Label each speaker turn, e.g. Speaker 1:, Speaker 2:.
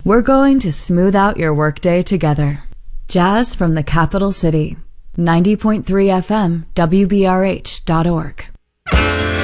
Speaker 1: We're going to smooth out your workday together. Jazz from the capital city. 90.3 FM, WBRH.org.